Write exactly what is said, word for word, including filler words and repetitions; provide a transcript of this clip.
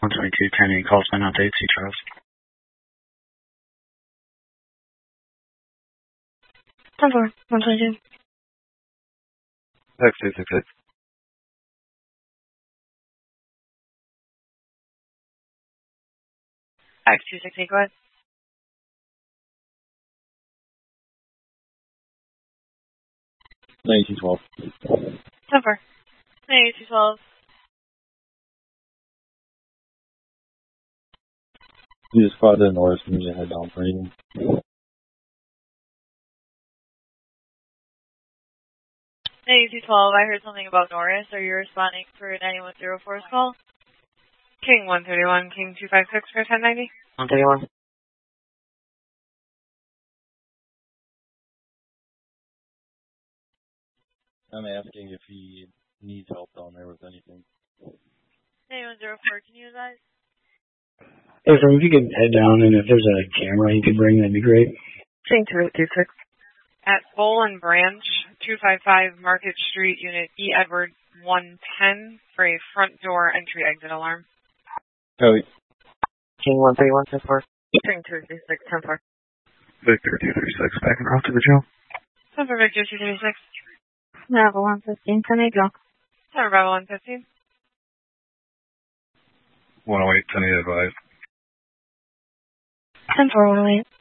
one twenty-two, ten eight, call sign out to eight C Charles. ten four, one twenty-two. X two six six. X two six eight, go ahead. ninety-two twelve. ten four. ninety-two twelve. You just spotted the Norris and you head down for you. ninety-two twelve, I heard something about Norris. Are you responding for ninety-one oh four's call? King one thirty-one, King two five six for ten ninety. one thirty-one. I'm asking if he needs help down there with anything. ninety-one oh four, can you advise? Hey, from if you could head down and if there's a camera you could bring, that'd be great. King two eight two six. At Bowl and Branch, two five five Market Street, Unit E. Edward one ten for a front door entry exit alarm. Cody. King one thirty-one, ten four. King two three six, ten four. Victor two three six, back and off to the jail. ten four Victor two three six. Bravo one fifteen, ten eight, go. ten Bravo one fifteen. one oh eight, ten eight advised. ten four, one oh eight.